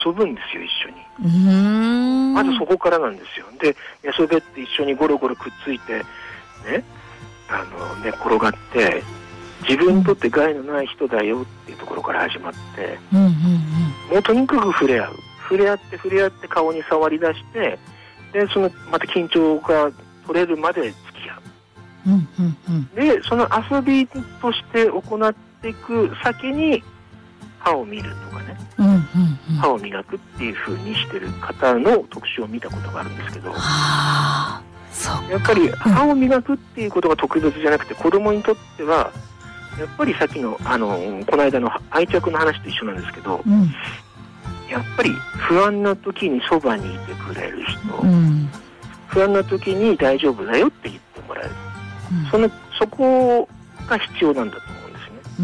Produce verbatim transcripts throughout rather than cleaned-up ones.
遊ぶんですよ、一緒に。 うーん、 まずそこからなんですよ。で、寝そべって一緒にゴロゴロくっついて、ね、あの、寝転がって、自分にとって害のない人だよっていうところから始まって、 うんうんうん、 もうとにかく触れ合う。触れ合って触れ合って顔に触り出して、で、その、また緊張が取れるまで付き合う。 うんうんうん、 で、その遊びとして行っていく先に、歯を見るとかね、 うんうんうん、 歯を磨くっていう風にしてる方の特集を見たことがあるんですけど、 はあ、そっか、 やっぱり歯を磨くっていうことが特別じゃなくて、子供にとってはやっぱりさっきのあのこの間の愛着の話と一緒なんですけど、うん、やっぱり不安な時にそばにいてくれる人、うん、不安な時に大丈夫だよって言ってもらえる、うん、そのそこが必要なんだと思うんですね。うん、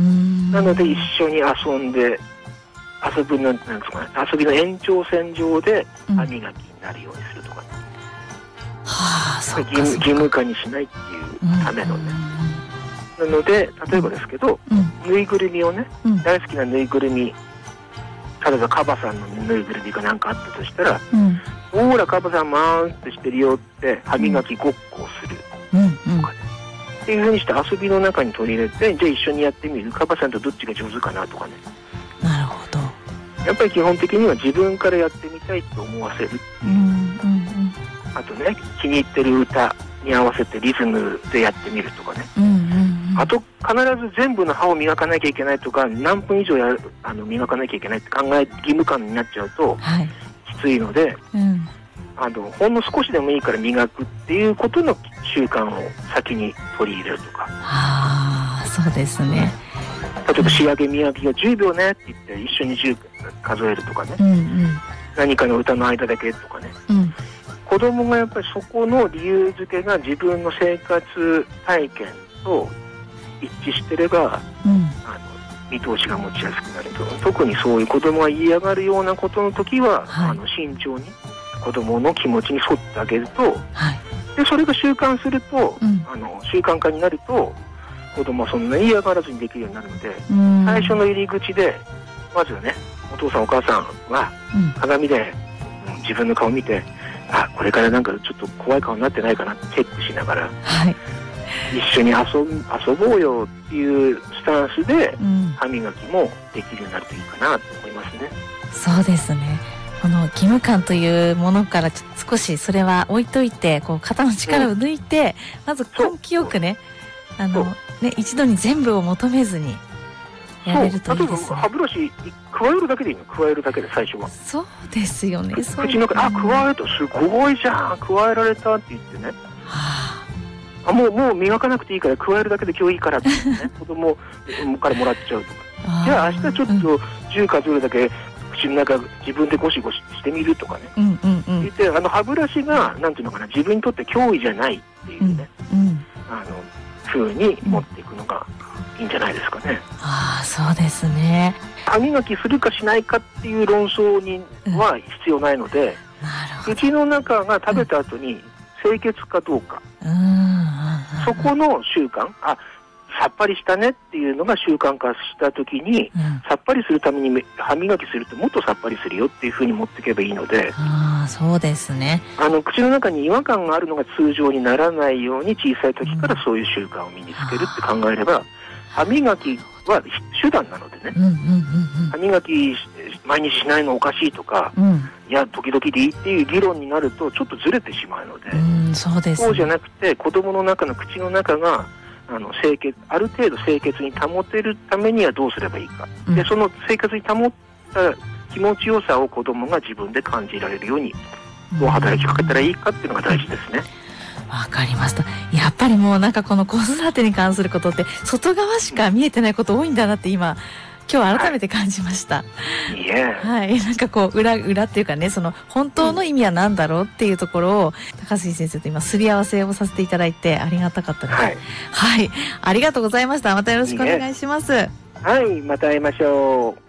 なので一緒に遊んで遊ぶのなんですかね、遊びの延長線上で歯磨きになるようにするとかね、 うん、はあ、そうか、 義務、義務化にしないっていうためのね、うん、なので例えばですけど、うん、ぬいぐるみをね、うん、大好きなぬいぐるみ、例えばカバさんのぬいぐるみが何かあったとしたら、うん、ほーらカバさんマーンってしてるよって歯磨きごっこをするとかね、っていう風にして遊びの中に取り入れて、じゃあ一緒にやってみる、カバさんとどっちが上手かなとかね。 なるほど。 やっぱり基本的には自分からやってみたいと思わせるっていう、うんうんうん、あとね、気に入ってる歌に合わせてリズムでやってみるとかね、うんうんうん、あと必ず全部の歯を磨かなきゃいけないとか、何分以上やるあの磨かなきゃいけないって考え義務感になっちゃうと、はい、きついので、うん、あのほんの少しでもいいから磨くっていうことの習慣を先に取り入れるとか。 ああ、そうですね。 例えば仕上げ磨きがじゅうびょうねって言って一緒にじゅう数えるとかね、うんうん、何かの歌の間だけとかね、うん、子供がやっぱりそこの理由付けが自分の生活体験と一致してれば、うん、あの見通しが持ちやすくなると。特にそういう子供が嫌がるようなことの時は、はい、あの慎重に子供の気持ちに沿ってあげると、はい、でそれが習慣すると、うん、あの習慣化になると子供はそんなに嫌がらずにできるようになるので、最初の入り口でまずね、お父さんお母さんは鏡で、うん、自分の顔見て、あ、これからなんかちょっと怖い顔になってないかなってチェックしながら、はい、一緒に遊ぶ、遊ぼうよっていうスタンスで、うん、歯磨きもできるようになるといいかなと思いますね。 そうですね。この義務感というものからちょっと少しそれは置いといて、こう肩の力を抜いて、うん、まず根気よくね、あのね、一度に全部を求めずにやれるといいですね。 例えば歯ブラシ加えるだけでいいの、加えるだけで最初は。 そうですよね。 口の中、あ、加えた、すごいじゃん、加えられたって言ってね。はあ、あ、もうもう磨かなくていいから加えるだけで今日いいからって言ってね、子供からもらっちゃうとか。じゃあ明日ちょっとじゅう数えるだけ口の中自分でゴシゴシしてみるとかね。うんうんうん、言ってあの歯ブラシがなんていうのかな、自分にとって脅威じゃないっていうね。うんうん、あの風に持っていくのがいいんじゃないですかね。 ああ、そうですね。 歯磨きするかしないかっていう論争には必要ないので、うん、口の中が食べた後に清潔かどうか、うん、そこの習慣、あ、さっぱりしたねっていうのが習慣化した時に、うん、さっぱりするために歯磨きするともっとさっぱりするよっていう風に持っていけばいいので、 ああ、そうですね。 あの口の中に違和感があるのが通常にならないように小さい時からそういう習慣を身につけるって考えれば、歯磨きは手段なのでね、うんうんうんうん、歯磨き毎日しないのおかしいとか、うん、いや時々でいいっていう議論になるとちょっとずれてしまうので、 うん、そうですね、 そうじゃなくて子供の中の口の中があの清潔、ある程度清潔に保てるためにはどうすればいいか、うん、でその清潔に保った気持ちよさを子供が自分で感じられるようにどう働きかけたらいいかっていうのが大事ですね。 わかりました。やっぱりもうなんかこの子育てに関することって外側しか見えてないこと多いんだなって今今日改めて感じました。はい、yeah. はい、なんかこう裏裏っていうかね、その本当の意味は何だろうっていうところを、うん、高杉先生と今すり合わせをさせていただいてありがたかったです。はい、はい、ありがとうございました。またよろしくお願いします。 はい、また会いましょう。